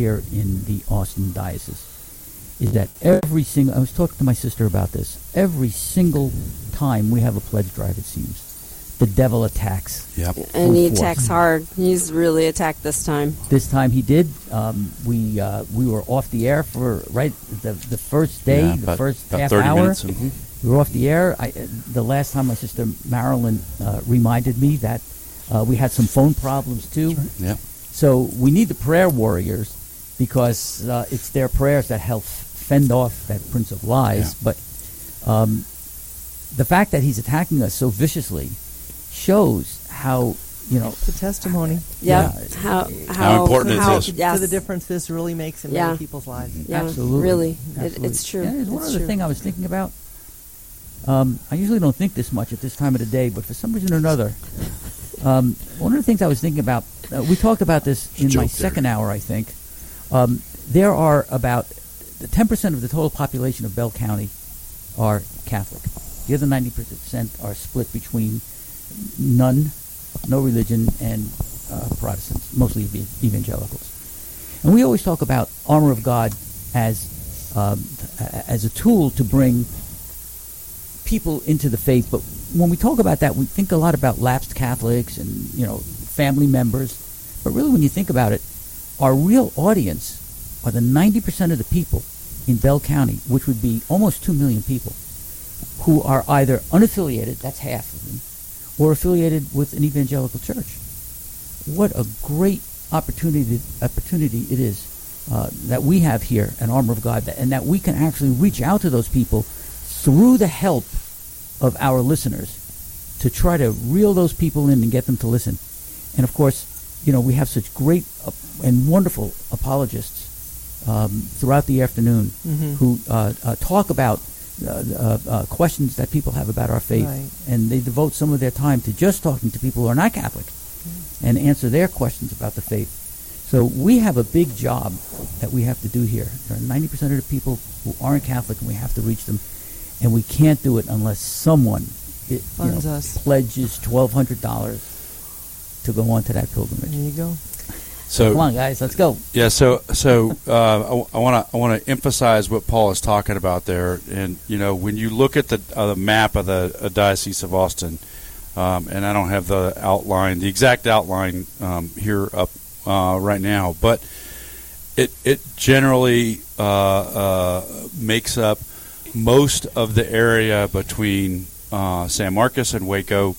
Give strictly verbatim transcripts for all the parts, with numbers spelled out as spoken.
here in the Austin diocese is that every single, I was talking to my sister about this, every single time we have a pledge drive, it seems, the devil attacks. Yep. And he force. attacks hard. He's really attacked this time. This time he did. Um, we uh, we were off the air for, right, the the first day, Yeah, the about- first about half thirty hour. minutes. Mhm. We were off the air. I, uh, the last time my sister Marilyn uh, reminded me that uh, we had some phone problems too. Yep. So we need the prayer warriors because uh, it's their prayers that help fend off that prince of lies. Yeah. But um, the fact that he's attacking us so viciously shows how, you know, It's a testimony Yeah. Yeah. How, how, How important how, it is. Yes. to the difference this really makes in Yeah. many people's lives. Yeah, absolutely. Really. It, Absolutely. it's true. Yeah, there's one It's other true. thing I was thinking about. Um, I usually don't think this much at this time of the day, but for some reason or another, um, one of the things I was thinking about, uh, we talked about this in my Joke there. second hour, I think. Um, there are about ten percent of the total population of Bell County are Catholic. The other ninety percent are split between none, no religion, and uh, Protestants, mostly ev- evangelicals. And we always talk about Armor of God as um, as a tool to bring people into the faith. But when we talk about that, we think a lot about lapsed Catholics and, you know, family members. But really, when you think about it, our real audience are the ninety percent of the people in Bell County, which would be almost two million people, who are either unaffiliated, that's half of them, or affiliated with an evangelical church. What a great opportunity opportunity it is uh, that we have here at Armor of God, and that we can actually reach out to those people through the help of our listeners to try to reel those people in and get them to listen. And of course, you know, we have such great uh, and wonderful apologists um, throughout the afternoon Mhm. who uh, uh, talk about uh, uh, uh, questions that people have about our faith, Right. and they devote some of their time to just talking to people who are not Catholic and answer their questions about the faith. So we have a big job that we have to do here. There are ninety percent of the people who aren't Catholic, and we have to reach them, and we can't do it unless someone it, you Funds know, us. pledges twelve hundred dollars to go on to that pilgrimage. There you go. So Come on, guys, let's go. Yeah, so so uh, I want to I want to emphasize what Paul is talking about there, and you know when you look at the uh, the map of the uh, Diocese of Austin, um, and I don't have the outline, the exact outline um, here up uh, right now, but it it generally uh, uh, makes up most of the area between uh, San Marcos and Waco,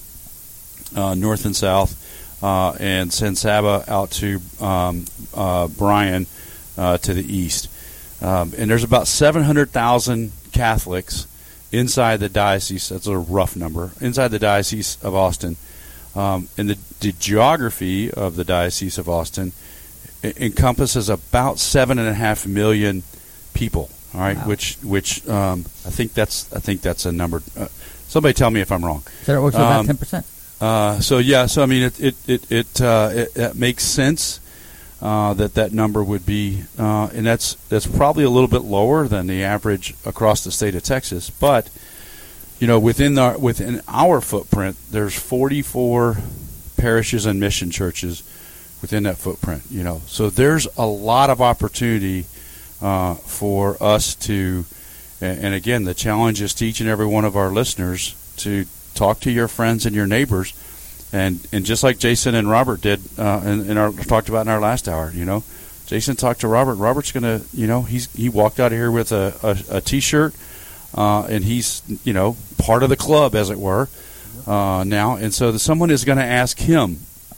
uh, north and south. Uh, and San Saba out to um, uh, Bryan uh, to the east. Um, and there's about seven hundred thousand Catholics inside the diocese. That's a rough number. Inside the Diocese of Austin. Um, and the, the geography of the Diocese of Austin e- encompasses about seven and a half million people. All right, Wow. which which um, I think that's I think that's a number. Uh, somebody tell me if I'm wrong. So that works out about Um, ten percent. Uh, so yeah, so I mean, it it it it, uh, it, it makes sense uh, that that number would be, uh, and that's that's probably a little bit lower than the average across the state of Texas. But you know, within our within our footprint, there's forty-four parishes and mission churches within that footprint. You know, so there's a lot of opportunity uh, for us to, and, and again, the challenge is to each and every one of our listeners to talk to your friends and your neighbors, and, and just like Jason and Robert did, uh, in, in our talked about in our last hour. You know, Jason talked to Robert. Robert's gonna, you know, he's he walked out of here with a a, a T-shirt, uh, and he's you know part of the club, as it were, uh, now. And so the, someone is going to ask him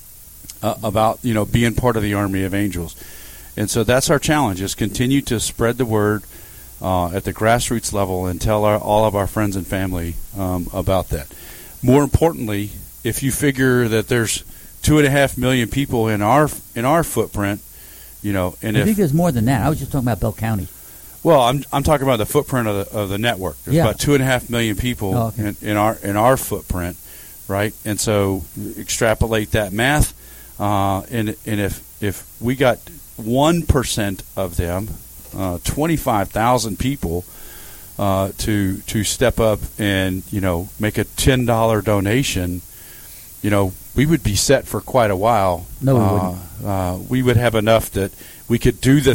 uh, about you know being part of the army of angels, and so that's our challenge: is continue to spread the word uh, at the grassroots level and tell our, all of our friends and family um, about that. More importantly, if you figure that there's two and a half million people in our in our footprint, you know, and I if think there's more than that. I was just talking about Bell County. well, I'm I'm talking about the footprint of the of the network. There's Yeah. about two and a half million people Oh, okay. in, in our in our footprint, right? And so extrapolate that math, uh, and and if if we got one percent of them, uh, twenty-five thousand people, uh, to to step up and you know make a ten dollar donation, you know we would be set for quite a while. No, we uh, wouldn't. Uh, we would have enough that we could do the